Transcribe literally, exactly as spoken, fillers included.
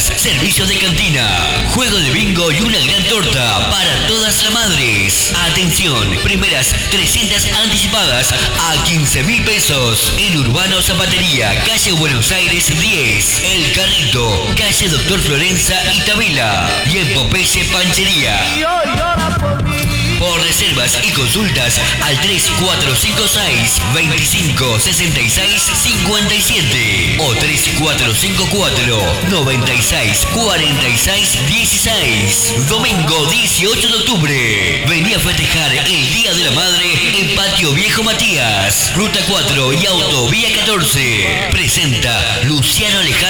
bebidas, servicios de cantina, juego de bingo y una gran torta para todas las madres. Atención, primeras trescientas anticipadas a quince mil pesos. En Urbano Zapatería, calle Buenos Aires diez. El Carrito, calle Doctor Florenza y Tabela. Y en Popeye Panchería. Por reservas y consultas al tres cuatro cinco seis, veinticinco sesenta y seis cincuenta y siete o tres cuatro cinco cuatro, noventa y seis cuarenta y seis dieciséis. Domingo dieciocho de octubre. Vení a festejar el Día de la Madre en Patio Viejo Matías. Ruta cuatro y Autovía catorce. Presenta Luciano Alejandro.